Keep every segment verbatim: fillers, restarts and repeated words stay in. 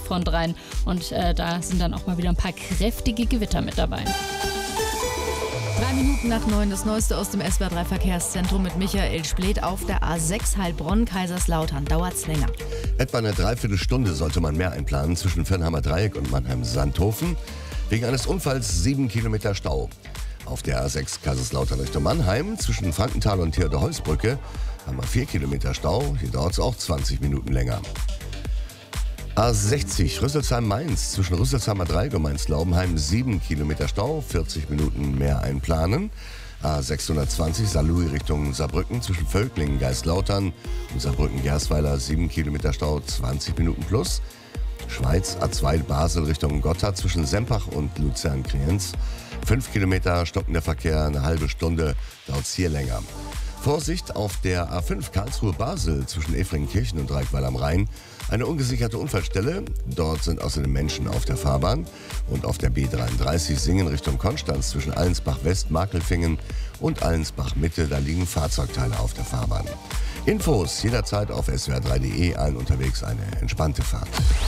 Nordwestfront rein und äh, da sind dann auch mal wieder ein paar kräftige Gewitter mit dabei. Drei Minuten nach neun, das Neueste aus dem S W R drei Verkehrszentrum mit Michael Splet auf der A sechs Heilbronn-Kaiserslautern. Dauert's länger. Etwa eine Dreiviertelstunde sollte man mehr einplanen zwischen Firnheimer Dreieck und Mannheim-Sandhofen. Wegen eines Unfalls sieben Kilometer Stau. Auf der A sechs Kaiserslautern Richtung Mannheim zwischen Frankenthal und Theodor-Heuss-Brücke haben wir vier Kilometer Stau. Hier dauert es auch zwanzig Minuten länger. A sechzig Rüsselsheim-Mainz zwischen Rüsselsheimer Dreieck und Mainz-Laubenheim sieben Kilometer Stau, vierzig Minuten mehr einplanen. A sechshundertzwanzig Saarlouis Richtung Saarbrücken zwischen Völklingen, Geistlautern und Saarbrücken-Gersweiler sieben Kilometer Stau, zwanzig Minuten plus. Schweiz A zwei Basel Richtung Gotthard zwischen Sempach und Luzern-Kriens. fünf Kilometer stockender Verkehr, eine halbe Stunde dauert es hier länger. Vorsicht auf der A fünf Karlsruhe-Basel zwischen Efringkirchen und Dreikweiler am Rhein. Eine ungesicherte Unfallstelle. Dort sind außerdem Menschen auf der Fahrbahn. Und auf der B dreiunddreißig Singen Richtung Konstanz zwischen Allensbach-West, Makelfingen und Allensbach-Mitte. Da liegen Fahrzeugteile auf der Fahrbahn. Infos jederzeit auf S W R drei punkt de. Allen unterwegs eine entspannte Fahrt.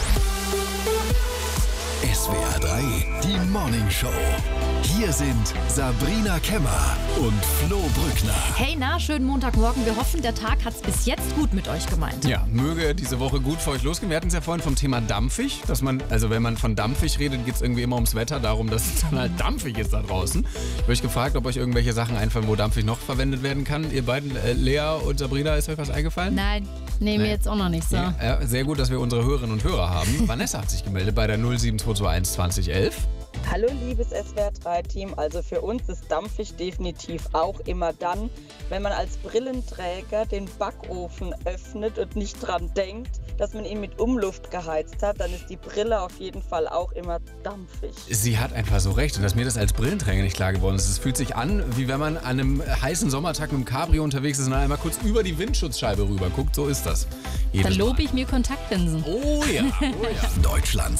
S W R drei, die Morning Show. Hier sind Sabrina Kemmer und Flo Brückner. Hey, na, schönen Montagmorgen. Wir hoffen, der Tag hat's bis jetzt gut mit euch gemeint. Ja, möge diese Woche gut für euch losgehen. Wir hatten es ja vorhin vom Thema dampfig, dass man, also wenn man von dampfig redet, geht es irgendwie immer ums Wetter, darum, dass es dann halt dampfig ist da draußen. Ich habe euch gefragt, ob euch irgendwelche Sachen einfallen, wo dampfig noch verwendet werden kann. Ihr beiden, äh, Lea und Sabrina, ist euch was eingefallen? Nein, nee, mir Nee. jetzt auch noch nicht so. Ja, ja, sehr gut, dass wir unsere Hörerinnen und Hörer haben. Vanessa hat sich gemeldet bei der null sieben zwei zwei eins zwanzig elf. Hallo liebes S W R drei Team, also für uns ist dampfig definitiv auch immer dann, wenn man als Brillenträger den Backofen öffnet und nicht dran denkt, dass man ihn mit Umluft geheizt hat, dann ist die Brille auf jeden Fall auch immer dampfig. Sie hat einfach so recht und dass mir das als Brillenträger nicht klar geworden ist. Es fühlt sich an, wie wenn man an einem heißen Sommertag mit dem Cabrio unterwegs ist und dann einmal kurz über die Windschutzscheibe rüber guckt. So ist das. Da Jedes Mal. lobe ich mir Kontaktlinsen. Oh ja, oh ja. Deutschlands